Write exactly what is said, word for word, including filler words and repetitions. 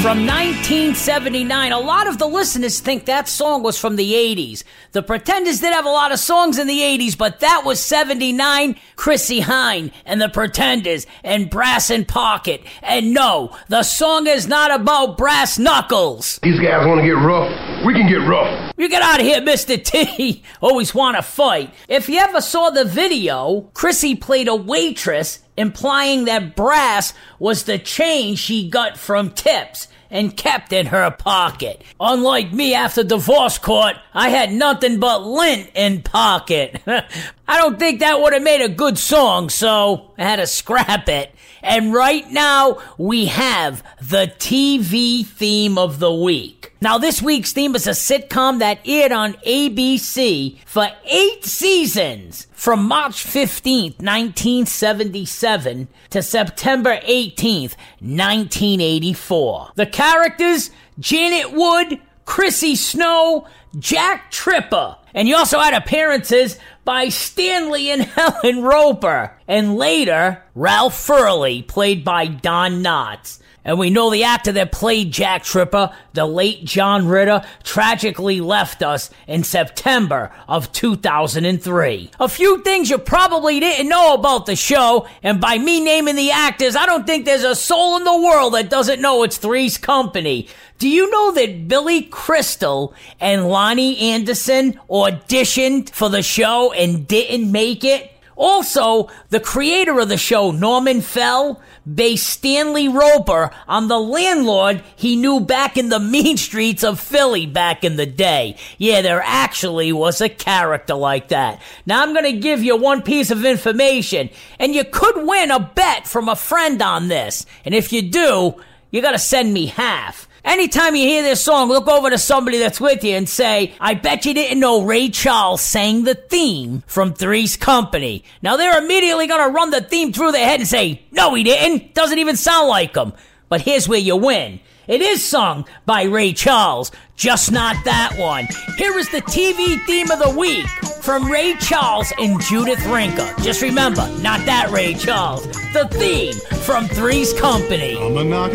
From nineteen seventy-nine, a lot of the listeners think that song was from the eighties. The Pretenders did have a lot of songs in the eighties, but that was seventy-nine. Chrissie Hynde and the Pretenders and Brass in Pocket. And no, the song is not about brass knuckles. These guys want to get rough. We can get rough. You get out of here, Mister T. Always want to fight. If you ever saw the video, Chrissie played a waitress, implying that brass was the change she got from tips and kept in her pocket. Unlike me after divorce court, I had nothing but lint in pocket. I don't think that would have made a good song, so I had to scrap it. And right now, we have the T V theme of the week. Now, this week's theme is a sitcom that aired on A B C for eight seasons, from March fifteenth, nineteen seventy-seven to September eighteenth, nineteen eighty-four. The characters, Janet Wood, Chrissy Snow, Jack Tripper. And you also had appearances by Stanley and Helen Roper. And later, Ralph Furley, played by Don Knotts. And we know the actor that played Jack Tripper, the late John Ritter, tragically left us in September of two thousand three. A few things you probably didn't know about the show, and by me naming the actors, I don't think there's a soul in the world that doesn't know it's Three's Company. Do you know that Billy Crystal and Lonnie Anderson auditioned for the show and didn't make it? Also, the creator of the show, Norman Fell, based Stanley Roper on the landlord he knew back in the mean streets of Philly back in the day. Yeah, there actually was a character like that. Now, I'm going to give you one piece of information, and you could win a bet from a friend on this. And if you do, you got to send me half. Anytime you hear this song, look over to somebody that's with you and say, I bet you didn't know Ray Charles sang the theme from Three's Company. Now, they're immediately going to run the theme through their head and say, no, he didn't. Doesn't even sound like him. But here's where you win. It is sung by Ray Charles, just not that one. Here is the T V theme of the week from Ray Charles and Judith Rinker. Just remember, not that Ray Charles. The theme from Three's Company.